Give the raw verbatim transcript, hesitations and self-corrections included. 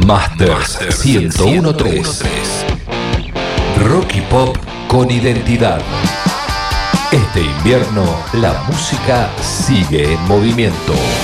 Masters ciento uno punto tres. Rock y pop con identidad. Este invierno la música sigue en movimiento.